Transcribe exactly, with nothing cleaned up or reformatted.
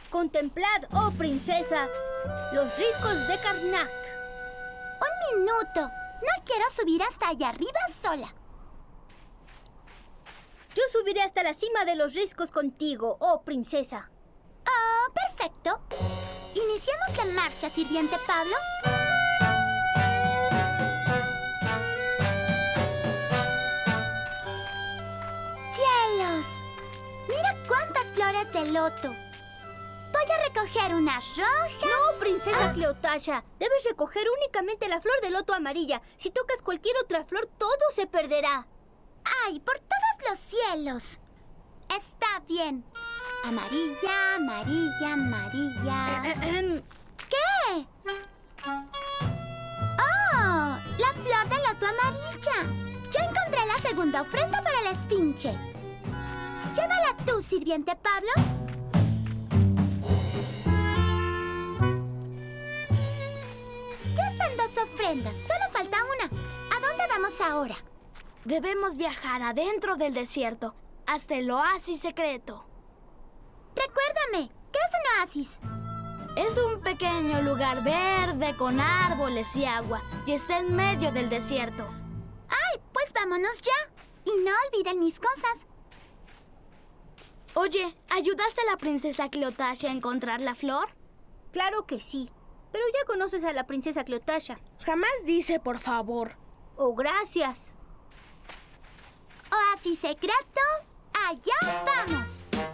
Contemplad, oh princesa, los riscos de Karnak. Un minuto. No quiero subir hasta allá arriba sola. Yo subiré hasta la cima de los riscos contigo, oh princesa. Oh, perfecto. ¿Iniciamos la marcha, sirviente Pablo? ¡Cielos! ¡Mira cuántas flores de loto! Voy a recoger unas rojas. No, princesa Ah. Cleotasha. Debes recoger únicamente la flor de loto amarilla. Si tocas cualquier otra flor, todo se perderá. ¡Ay, por todos los cielos! Está bien. Amarilla, amarilla, amarilla. ¿Qué? ¡Oh! La flor de loto amarilla. Ya encontré la segunda ofrenda para la esfinge. Llévala tú, sirviente Pablo. Ya están dos ofrendas. Solo falta una. ¿A dónde vamos ahora? Debemos viajar adentro del desierto, hasta el oasis secreto. Recuérdame, ¿qué es un oasis? Es un pequeño lugar verde con árboles y agua, y está en medio del desierto. ¡Ay, pues vámonos ya! Y no olviden mis cosas. Oye, ¿ayudaste a la princesa Cleotasha a encontrar la flor? Claro que sí. Pero ya conoces a la princesa Cleotasha. Jamás dice por favor. Oh, gracias. Oasis secreto, allá vamos.